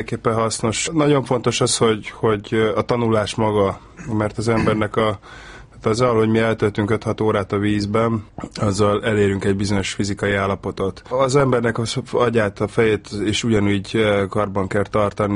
mindenképpen hasznos. Nagyon fontos az, hogy a tanulás maga, mert az embernek azzal, hogy mi eltöltünk 5-6 órát a vízben, azzal elérünk egy bizonyos fizikai állapotot. Az embernek az agyát, a fejét is ugyanúgy karban kell tartani,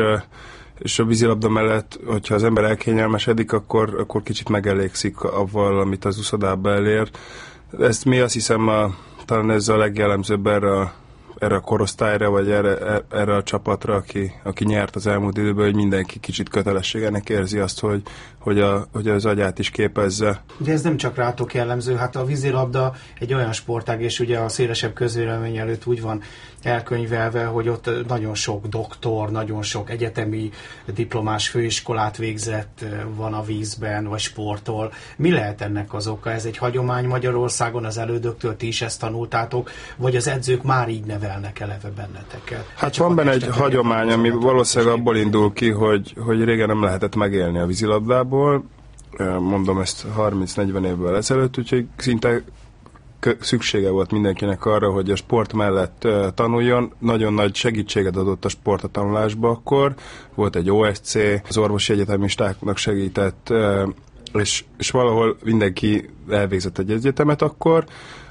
és a vízilabda mellett, hogyha az ember elkényelmesedik, akkor kicsit megelégszik avval, amit az úszodában elér. Ezt mi azt hiszem, talán ez a legjellemzőbb erre a korosztályra, vagy erre a csapatra, aki nyert az elmúlt időben, hogy mindenki kicsit kötelességenek érzi azt, hogy az agyát is képezze. De ez nem csak rátok jellemző, hát a vízilabda egy olyan sportág, és ugye a szélesebb közvélemény előtt úgy van elkönyvelve, hogy ott nagyon sok doktor, nagyon sok egyetemi diplomás főiskolát végzett van a vízben, vagy sportol. Mi lehet ennek az oka? Ez egy hagyomány Magyarországon, az elődöktől ti is ezt tanultátok, vagy az edzők már így nevelnek eleve benneteket? Hát van benne egy hagyomány, ami valószínűleg abból indul ki, hogy régen nem lehetett megélni a vízilabdából. Mondom ezt 30-40 évvel ezelőtt, úgyhogy szinte szüksége volt mindenkinek arra, hogy a sport mellett tanuljon. Nagyon nagy segítséget adott a sport a tanulásba akkor. Volt egy OSC, az orvosi egyetemistáknak segített, és valahol mindenki elvégzett egy egyetemet akkor.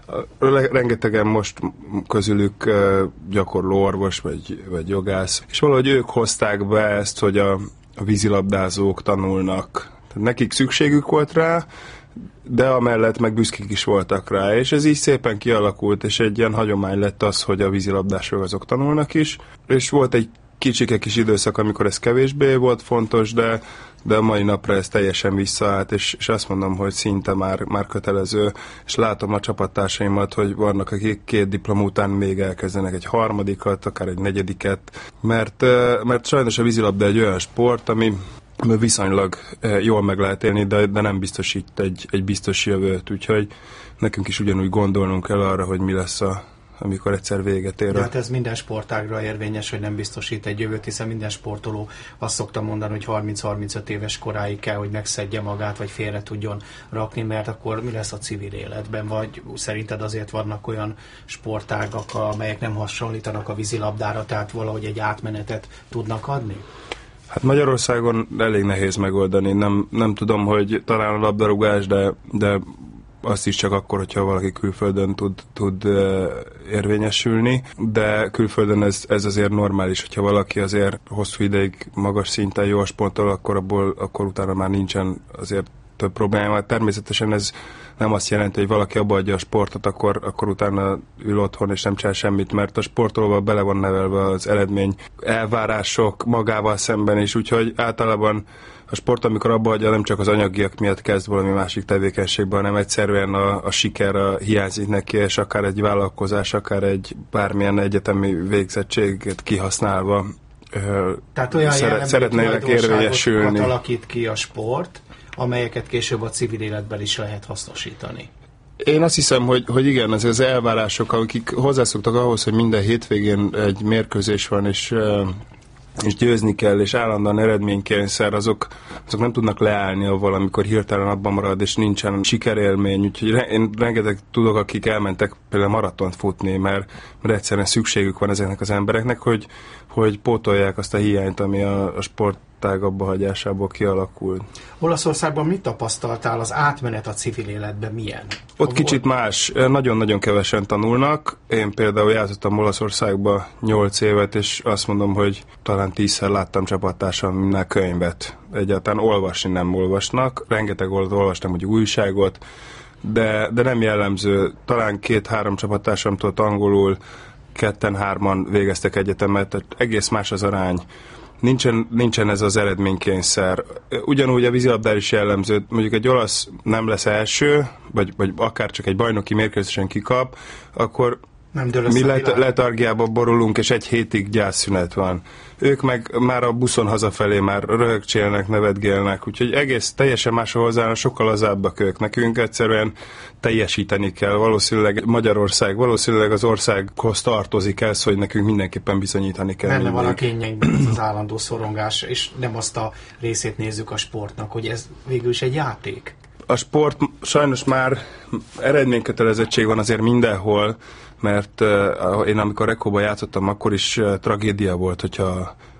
Rengetegen most közülük gyakorló orvos vagy jogász, és valahogy ők hozták be ezt, hogy a vízilabdázók tanulnak. Tehát nekik szükségük volt rá, de amellett meg büszkék is voltak rá, és ez így szépen kialakult, és egy ilyen hagyomány lett az, hogy a vízilabdások azok tanulnak is, és volt egy kicsike kis időszak, amikor ez kevésbé volt fontos, de a mai napra ez teljesen visszaállt, és azt mondom, hogy szinte már kötelező, és látom a csapattársaimat, hogy vannak, akik 2 diploma után még elkezdenek egy harmadikat, akár egy negyediket, mert sajnos a vízilabda egy olyan sport, ami viszonylag jól meg lehet élni, de nem biztosít egy biztos jövőt, úgyhogy nekünk is ugyanúgy gondolnunk kell arra, hogy mi lesz amikor egyszer véget ér. De hát ez minden sportágra érvényes, hogy nem biztosít egy jövőt, hiszen minden sportoló azt szokta mondani, hogy 30-35 éves koráig kell, hogy megszedje magát, vagy félre tudjon rakni, mert akkor mi lesz a civil életben, vagy szerinted azért vannak olyan sportágak, amelyek nem hasonlítanak a vízilabdára, tehát valahogy egy átmenetet tudnak adni? Hát Magyarországon elég nehéz megoldani. Nem tudom, hogy talán a labdarúgás, de azt is csak akkor, hogyha valaki külföldön tud érvényesülni, de külföldön ez azért normális, hogyha valaki azért hosszú ideig magas szinten jól sportol, akkor utána már nincsen azért több probléma. Természetesen ez nem azt jelenti, hogy valaki abba adja a sportot, akkor utána ül otthon és nem csinál semmit, mert a sportolóban bele van nevelve az eredmény, elvárások magával szemben is, úgyhogy általában a sport, amikor abba hagyja, nem csak az anyagiak miatt kezd valami másik tevékenységben, hanem egyszerűen a siker hiányzik neki, és akár egy vállalkozás, akár egy bármilyen egyetemi végzettséget kihasználva tehát olyan szeretnének érvényesülni. Alakít ki a sport, amelyeket később a civil életben is lehet hasznosítani. Én azt hiszem, hogy igen, az elvárások, akik hozzászoktak ahhoz, hogy minden hétvégén egy mérkőzés van, és győzni kell, és állandóan eredménykényszer, azok nem tudnak leállni avval, amikor hirtelen abban marad, és nincsen sikerélmény. Úgyhogy én rengeteg tudok, akik elmentek például maratont futni, mert egyszerűen szükségük van ezeknek az embereknek, hogy pótolják azt a hiányt, ami a sportág abba hagyásából kialakul. Olaszországban mit tapasztaltál, az átmenet a civil életben milyen? Ott kicsit más, nagyon-nagyon kevesen tanulnak. Én például jártottam Olaszországba 8 évet, és azt mondom, hogy talán 10-szer láttam csapattársamnál könyvet. Egyáltalán olvasni nem olvasnak. Rengeteg olvastam, hogy újságot, de nem jellemző. Talán 2-3 csapattársam tudott angolul, 2-3 végeztek egyetemet, tehát egész más az arány. Nincsen ez az eredménykényszer. Ugyanúgy a vízilabdár is jellemző, mondjuk egy olasz nem lesz első, vagy akár csak egy bajnoki mérkőzésen kikap, akkor mi letargiába borulunk, és egy hétig gyászszünet van. Ők meg már a buszon hazafelé már röhögcsélnek, nevetgélnek, úgyhogy teljesen más a hozzáállás, sokkal lazábbak ők. Nekünk egyszerűen teljesíteni kell. Valószínűleg Magyarország, valószínűleg az országhoz tartozik ez, hogy nekünk mindenképpen bizonyítani kell. Benne van a kényeinkben az állandó szorongás, és nem azt a részét nézzük a sportnak, hogy ez végül is egy játék. A sport sajnos már eredménykötelezettség van azért mindenhol, mert én amikor Rekóban játszottam, akkor is tragédia volt, hogyha